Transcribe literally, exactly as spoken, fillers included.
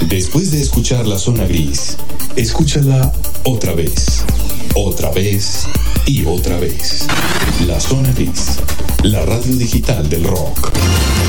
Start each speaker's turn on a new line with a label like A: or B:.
A: Después de escuchar La Zona Gris, escúchala otra vez, otra vez y otra vez. La Zona Gris, la radio digital del rock.